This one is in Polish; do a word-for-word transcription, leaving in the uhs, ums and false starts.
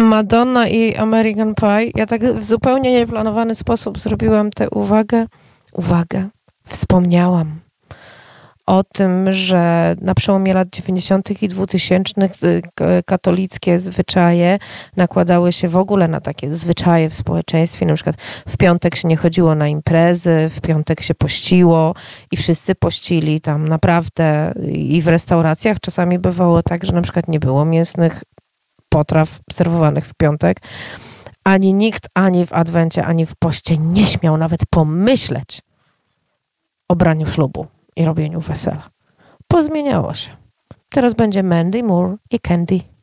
Madonna i American Pie. Ja tak w zupełnie nieplanowany sposób zrobiłam tę uwagę. Uwagę. Wspomniałam o tym, że na przełomie lat dziewięćdziesiątych i dwutysięcznych katolickie zwyczaje nakładały się w ogóle na takie zwyczaje w społeczeństwie. Na przykład w piątek się nie chodziło na imprezy, w piątek się pościło i wszyscy pościli tam naprawdę i w restauracjach czasami bywało tak, że na przykład nie było mięsnych potraw serwowanych w piątek. Ani nikt, ani w adwencie, ani w poście nie śmiał nawet pomyśleć o braniu ślubu i robieniu wesela. Pozmieniało się. Teraz będzie Mandy Moore i Candy.